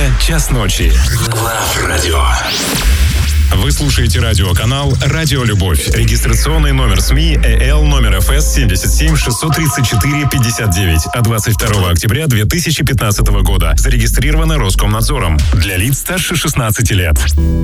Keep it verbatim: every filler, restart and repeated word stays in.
Москве час ночи. Love Radio. Вы слушаете радиоканал «Радио Любовь». Регистрационный номер СМИ ЭЛ номер ФС семьдесят семь шестьсот тридцать четыре пятьдесят девять от двадцать второго октября две тысячи пятнадцатого года. Зарегистрировано Роскомнадзором. Для лиц старше шестнадцати лет.